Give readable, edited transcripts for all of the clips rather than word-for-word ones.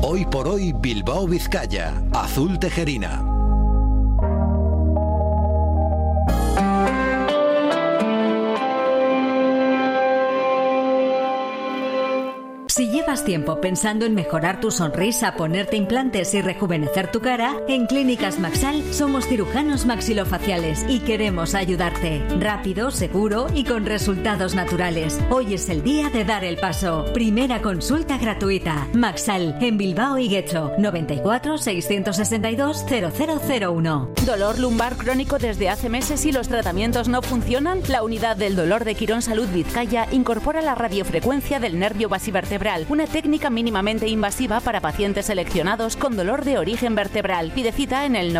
Hoy por hoy Bilbao Vizcaya, Azul Tejerina. Si llevas tiempo pensando en mejorar tu sonrisa, ponerte implantes y rejuvenecer tu cara, en Clínicas Maxal somos cirujanos maxilofaciales y queremos ayudarte. Rápido, seguro y con resultados naturales. Hoy es el día de dar el paso. Primera consulta gratuita. Maxal, en Bilbao y Guecho. 94 662 0001. ¿Dolor lumbar crónico desde hace meses y los tratamientos no funcionan? La unidad del dolor de Quirón Salud Vizcaya incorpora la radiofrecuencia del nervio basivertebral, una técnica mínimamente invasiva para pacientes seleccionados con dolor de origen vertebral. Pide cita en el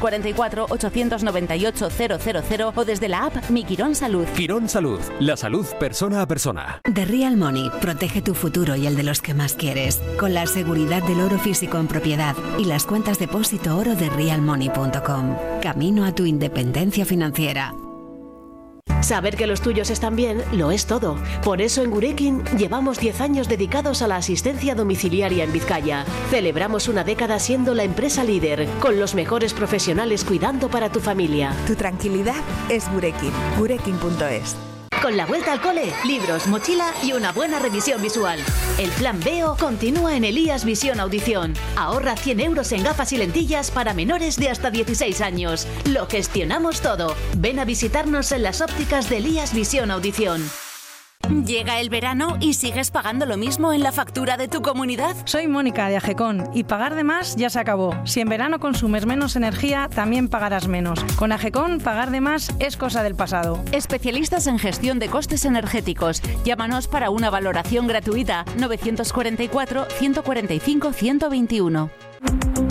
944-898-000 o desde la app Mi Quirón Salud. Quirón Salud, la salud persona a persona. The Real Money protege tu futuro y el de los que más quieres, con la seguridad del oro físico en propiedad y las cuentas depósito oro de realmoney.com. Camino a tu independencia financiera. Saber que los tuyos están bien lo es todo. Por eso en Gurekin llevamos 10 años dedicados a la asistencia domiciliaria en Vizcaya. Celebramos una década siendo la empresa líder, con los mejores profesionales cuidando para tu familia. Tu tranquilidad es Gurekin. Gurekin.es. Con la vuelta al cole, libros, mochila y una buena revisión visual. El plan Veo continúa en Elías Visión Audición. Ahorra 100 euros en gafas y lentillas para menores de hasta 16 años. Lo gestionamos todo. Ven a visitarnos en las ópticas de Elías Visión Audición. ¿Llega el verano y sigues pagando lo mismo en la factura de tu comunidad? Soy Mónica de Agecon y pagar de más ya se acabó. Si en verano consumes menos energía, también pagarás menos. Con Agecon, pagar de más es cosa del pasado. Especialistas en gestión de costes energéticos. Llámanos para una valoración gratuita. 944 145 121.